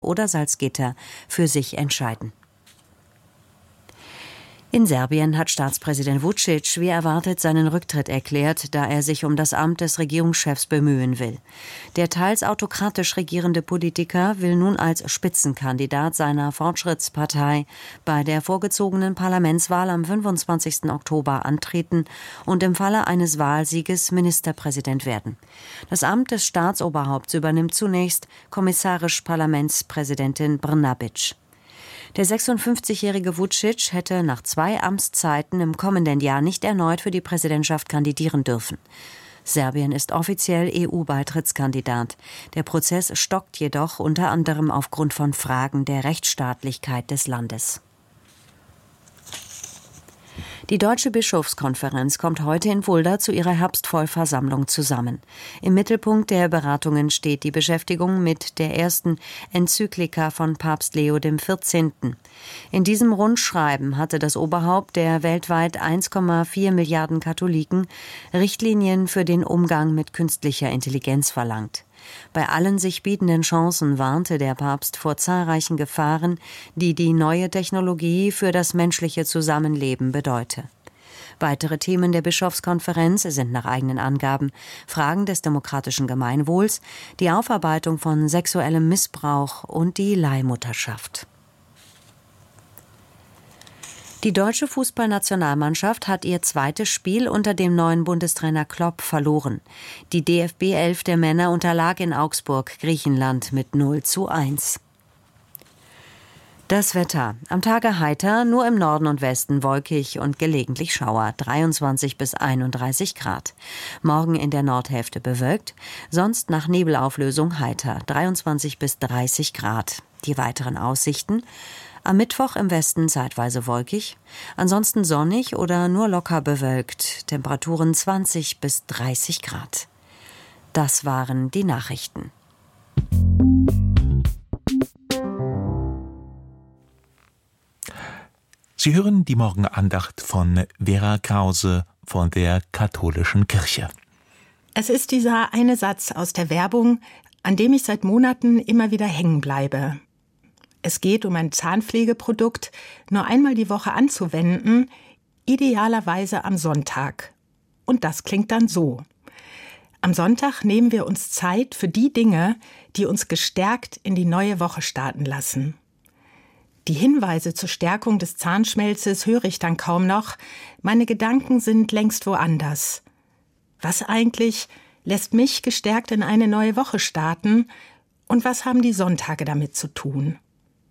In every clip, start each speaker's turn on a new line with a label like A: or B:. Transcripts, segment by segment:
A: oder Salzgitter für sich entscheiden. In Serbien hat Staatspräsident Vučić wie erwartet seinen Rücktritt erklärt, da er sich um das Amt des Regierungschefs bemühen will. Der teils autokratisch regierende Politiker will nun als Spitzenkandidat seiner Fortschrittspartei bei der vorgezogenen Parlamentswahl am 25. Oktober antreten und im Falle eines Wahlsieges Ministerpräsident werden. Das Amt des Staatsoberhaupts übernimmt zunächst kommissarisch Parlamentspräsidentin Brnabić. Der 56-jährige Vučić hätte nach 2 Amtszeiten im kommenden Jahr nicht erneut für die Präsidentschaft kandidieren dürfen. Serbien ist offiziell EU-Beitrittskandidat. Der Prozess stockt jedoch unter anderem aufgrund von Fragen der Rechtsstaatlichkeit des Landes. Die Deutsche Bischofskonferenz kommt heute in Fulda zu ihrer Herbstvollversammlung zusammen. Im Mittelpunkt der Beratungen steht die Beschäftigung mit der ersten Enzyklika von Papst Leo XIV. In diesem Rundschreiben hatte das Oberhaupt der weltweit 1,4 Milliarden Katholiken Richtlinien für den Umgang mit künstlicher Intelligenz verlangt. Bei allen sich bietenden Chancen warnte der Papst vor zahlreichen Gefahren, die die neue Technologie für das menschliche Zusammenleben bedeute. Weitere Themen der Bischofskonferenz sind nach eigenen Angaben Fragen des demokratischen Gemeinwohls, die Aufarbeitung von sexuellem Missbrauch und die Leihmutterschaft. Die deutsche Fußballnationalmannschaft hat ihr zweites Spiel unter dem neuen Bundestrainer Klopp verloren. Die DFB 11 der Männer unterlag in Augsburg, Griechenland mit 0:1. Das Wetter. Am Tage heiter, nur im Norden und Westen wolkig und gelegentlich Schauer, 23 bis 31 Grad. Morgen in der Nordhälfte bewölkt, sonst nach Nebelauflösung heiter, 23 bis 30 Grad. Die weiteren Aussichten: am Mittwoch im Westen zeitweise wolkig, ansonsten sonnig oder nur locker bewölkt, Temperaturen 20 bis 30 Grad. Das waren die Nachrichten.
B: Sie hören die Morgenandacht von Vera Krause von der Katholischen Kirche.
C: Es ist dieser eine Satz aus der Werbung, an dem ich seit Monaten immer wieder hängen bleibe. Es geht um ein Zahnpflegeprodukt, nur einmal die Woche anzuwenden, idealerweise am Sonntag. Und das klingt dann so: Am Sonntag nehmen wir uns Zeit für die Dinge, die uns gestärkt in die neue Woche starten lassen. Die Hinweise zur Stärkung des Zahnschmelzes höre ich dann kaum noch. Meine Gedanken sind längst woanders. Was eigentlich lässt mich gestärkt in eine neue Woche starten? Und was haben die Sonntage damit zu tun?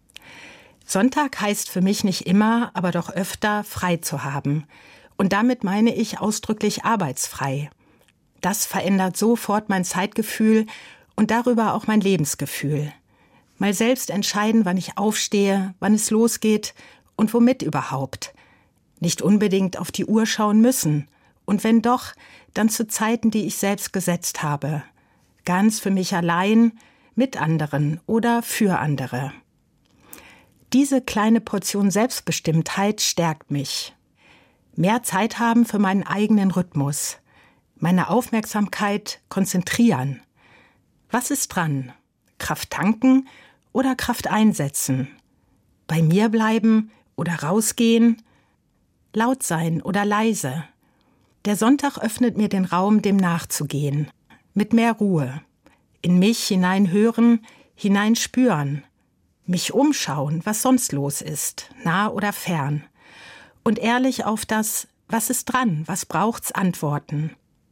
C: Sonntag heißt für mich nicht immer, aber doch öfter, frei zu haben. Und damit meine ich ausdrücklich arbeitsfrei. Das verändert sofort mein Zeitgefühl und darüber auch mein Lebensgefühl. Mal selbst entscheiden, wann ich aufstehe, wann es losgeht und womit überhaupt. Nicht unbedingt auf die Uhr schauen müssen. Und wenn doch, dann zu Zeiten, die ich selbst gesetzt habe. Ganz für mich allein, mit anderen oder für andere. Diese kleine Portion Selbstbestimmtheit stärkt mich. Mehr Zeit haben für meinen eigenen Rhythmus. Meine Aufmerksamkeit konzentrieren. Was ist dran? Kraft tanken oder Kraft einsetzen? Bei mir bleiben oder rausgehen? Laut sein oder leise? Der Sonntag öffnet mir den Raum, dem nachzugehen. Mit mehr Ruhe. In mich hineinhören, hineinspüren. Mich umschauen, was sonst los ist, nah oder fern. Und ehrlich auf das, was ist dran, was braucht's, antworten.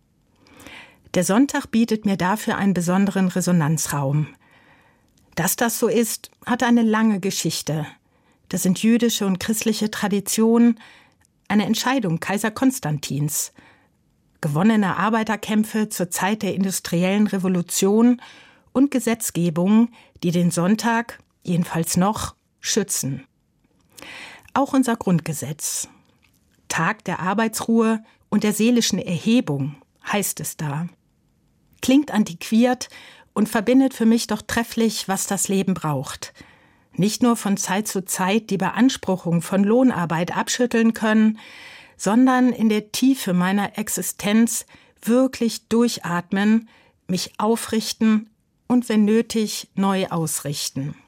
C: Der Sonntag bietet mir dafür einen besonderen Resonanzraum. Dass das so ist, hat eine lange Geschichte. Das sind jüdische und christliche Traditionen, eine Entscheidung Kaiser Konstantins, gewonnene Arbeiterkämpfe zur Zeit der industriellen Revolution und Gesetzgebungen, die den Sonntag, jedenfalls noch, schützen. Auch unser Grundgesetz. Tag der Arbeitsruhe und der seelischen Erhebung, heißt es da. Klingt antiquiert und verbindet für mich doch trefflich, was das Leben braucht. Nicht nur von Zeit zu Zeit die Beanspruchung von Lohnarbeit abschütteln können, sondern in der Tiefe meiner Existenz wirklich durchatmen, mich aufrichten und wenn nötig neu ausrichten.